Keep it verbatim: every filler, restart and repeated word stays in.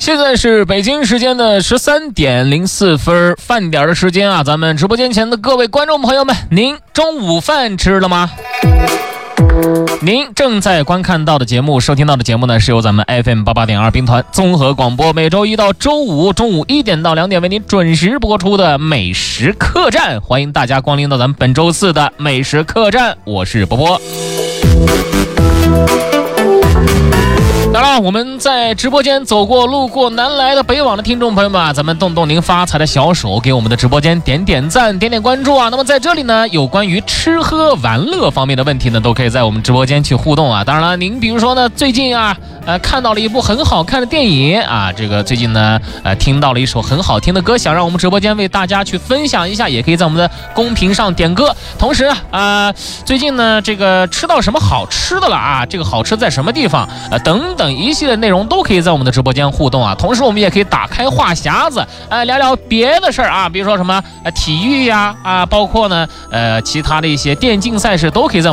现在是北京时间的十三点零四分，饭点的时间啊！咱们直播间前的各位观众朋友们，您中午饭吃了吗？您正在观看到的节目、收听到的节目呢，是由咱们 F M 八八点二兵团综合广播每周一到周五中午一点到两点为您准时播出的美食客栈。欢迎大家光临到咱们本周四的美食客栈，我是波波。当然，我们在直播间走过路过南来的北往的听众朋友们啊，咱们动动您发财的小手，给我们的直播间点点赞、点点关注啊。那么在这里呢，有关于吃喝玩乐方面的问题呢，都可以在我们直播间去互动啊。当然了，您比如说呢，最近啊，呃，看到了一部很好看的电影啊，这个最近呢，呃，听到了一首很好听的歌，想让我们直播间为大家去分享一下，也可以在我们的公屏上点歌。同时啊、呃，最近呢，这个吃到什么好吃的了啊？这个好吃在什么地方？呃，等等一系列内容都可以在我们的直播间互动啊。同时我们也可以打开话匣子，呃，聊聊别的事儿啊，比如说什么呃体育呀 啊, 啊，包括呢呃其他的一些电竞赛事都可以在